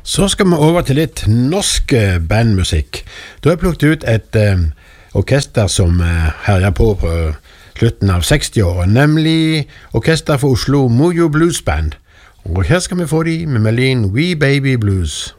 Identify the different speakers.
Speaker 1: Så skal vi over til litt norsk bandmusikk. Da har jeg plukket ut et orkester som herjer på slutten av 60-året, nemlig orkester for Oslo Mojo Blues Band. Og her skal vi få de med melodien We Baby Blues.